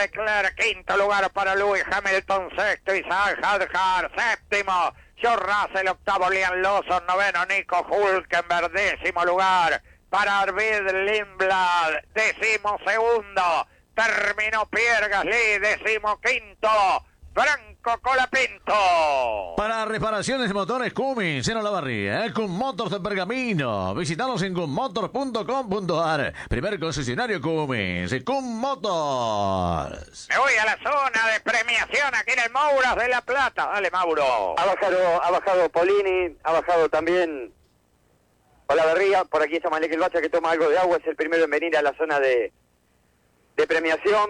Leclerc, quinto lugar para Lewis Hamilton, sexto Isaac Hadjar, séptimo George Russell, octavo Liam Lawson, noveno Nico Hülkenberg, décimo lugar para Arvid Lindblad, décimo segundo terminó Pierre Gasly, décimo quinto Franco Colapinto. Para reparaciones de motores Cummins en Olavarría, Cummins Motors de Pergamino. Visítanos en cummotors.com.ar. Primer concesionario Cummins, Cummins Motors. Me voy a la zona de premiación aquí en el Mouras de La Plata. Dale, Mauro. Ha bajado Polini, ha bajado también Olavarría. Por aquí está Malek El Bacha que toma algo de agua, es el primero en venir a la zona de premiación.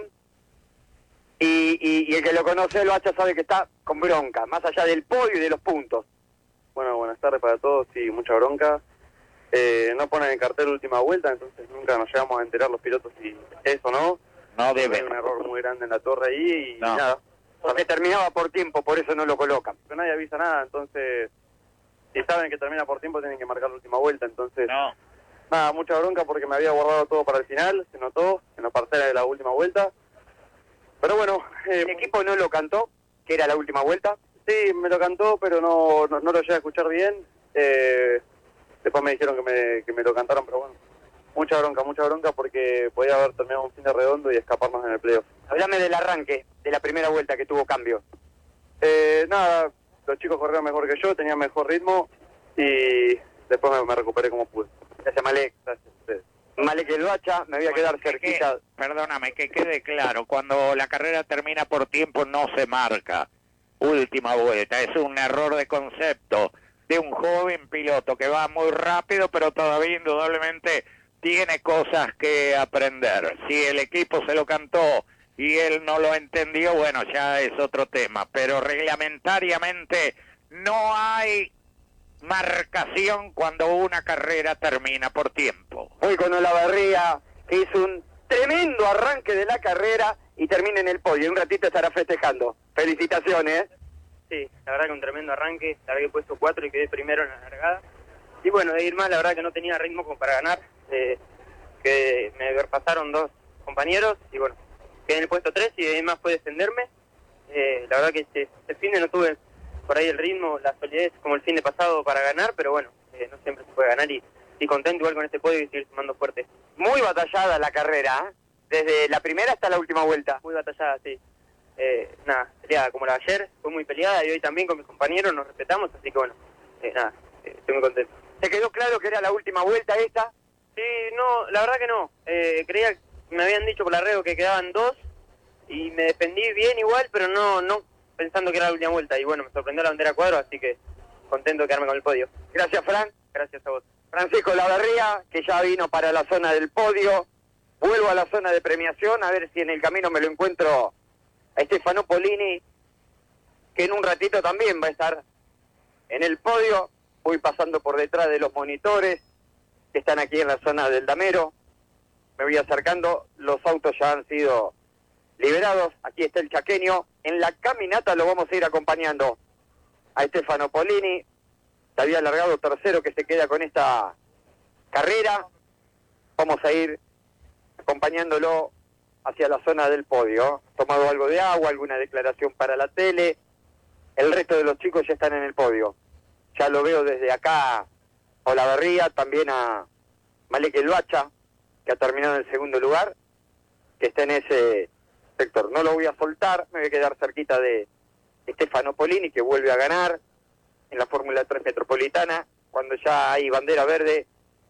Y el que lo conoce, el Bacha, sabe que está con bronca, más allá del podio y de los puntos. Bueno, buenas tardes para todos, sí, mucha bronca. No ponen en cartel última vuelta, entonces nunca nos llegamos a enterar los pilotos si es o no. No debe. Hay un error muy grande en la torre ahí y No. nada. Porque terminaba por tiempo, por eso no lo colocan. Pero nadie avisa nada, entonces si saben que termina por tiempo tienen que marcar la última vuelta, entonces No. nada, mucha bronca porque me había guardado todo para el final, se notó en la parcela de la última vuelta. Pero bueno, El equipo no lo cantó, que era la última vuelta. sí, me lo cantó, pero no lo llegué a escuchar bien. Después me dijeron que me lo cantaron, pero bueno, mucha bronca porque podía haber terminado un fin de redondo y escaparnos en el playoff. Háblame del arranque, de la primera vuelta que tuvo cambio. Nada, los chicos corrieron mejor que yo, tenían mejor ritmo y después me recuperé como pude. Gracias, Malek. Gracias a ustedes. Malek El Bacha, me voy a quedar cerquita. Perdóname, que quede claro, cuando la carrera termina por tiempo no se marca última vuelta, es un error de concepto de un joven piloto que va muy rápido, pero todavía indudablemente tiene cosas que aprender. Si el equipo se lo cantó y él no lo entendió, bueno, ya es otro tema, pero reglamentariamente no hay marcación cuando una carrera termina por tiempo. Voy con Olavarría, que hizo un tremendo arranque de la carrera y termina en el podio. En un ratito estará festejando. Felicitaciones. Sí, la verdad que un tremendo arranque, la verdad que he puesto 4 y quedé primero en la largada. Y bueno, de ir más, la verdad que no tenía ritmo como para ganar, que me pasaron 2 compañeros y bueno, quedé en el puesto 3 y de ahí más fue defenderme. La verdad que este fin de no tuve por ahí el ritmo, la solidez como el fin de pasado para ganar, pero bueno, no siempre se puede ganar y contento igual con este podio y seguir sumando fuerte. Muy batallada la carrera, ¿eh? Desde la primera hasta la última vuelta. Muy batallada, sí. Nada, peleada como la de ayer, fue muy peleada y hoy también con mis compañeros nos respetamos, así que bueno, nada, estoy muy contento. ¿Te quedó claro que era la última vuelta esta? Sí, no, la verdad que no. Creía, me habían dicho por la red que quedaban 2 y me defendí bien igual, pero no pensando que era la última vuelta. Y bueno, me sorprendió la bandera cuadro, así que contento de quedarme con el podio. Gracias, Fran. Gracias a vos. Francisco Olavarría, que ya vino para la zona del podio. Vuelvo a la zona de premiación, a ver si en el camino me lo encuentro a Stefano Polini, que en un ratito también va a estar en el podio. Voy pasando por detrás de los monitores que están aquí en la zona del Damero. Me voy acercando, los autos ya han sido liberados. Aquí está el chaqueño. En la caminata lo vamos a ir acompañando a Stefano Polini. Se había alargado tercero, que se queda con esta carrera. Vamos a ir acompañándolo hacia la zona del podio. Tomado algo de agua, alguna declaración para la tele. El resto de los chicos ya están en el podio. Ya lo veo desde acá a Olavarría, también a Malek El Bacha, que ha terminado en el segundo lugar, que está en ese sector. No lo voy a soltar, me voy a quedar cerquita de Stefano Polini, que vuelve a ganar en la Fórmula 3 Metropolitana, cuando ya hay bandera verde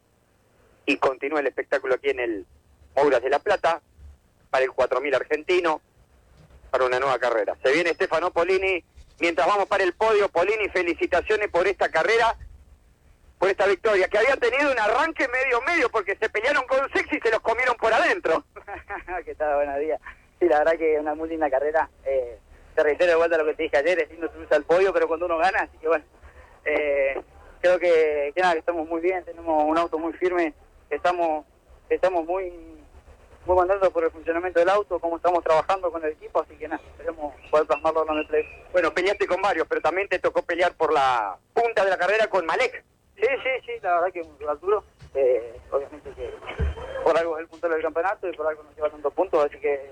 y continúa el espectáculo aquí en el Mouras de La Plata, para el 4000 argentino, para una nueva carrera. Se viene Stefano Polini, mientras vamos para el podio. Polini, felicitaciones por esta carrera, por esta victoria, que había tenido un arranque medio, porque se pelearon con Sexy y se los comieron por adentro. ¿Qué tal? Buenos días. Sí, la verdad que es una muy linda carrera. Te reitero de vuelta lo que te dije ayer, es lindo subirse al podio, pero cuando uno gana, así que bueno, creo que nada, que estamos muy bien, tenemos un auto muy firme, estamos muy contentos por el funcionamiento del auto, cómo estamos trabajando con el equipo, así que nada, esperemos poder plasmarlo en el play. Bueno, peleaste con varios, pero también te tocó pelear por la punta de la carrera con Malek. Sí, la verdad que es un rival duro, obviamente que por algo es el puntero del campeonato y por algo nos lleva tantos puntos, así que